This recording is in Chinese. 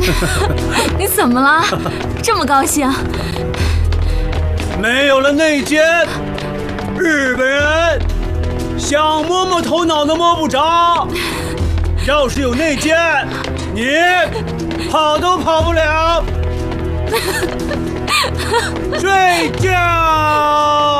你怎么了？这么高兴？ 没有了内奸，日本人想摸摸头脑都摸不着。要是有内奸，你跑都跑不了。睡觉。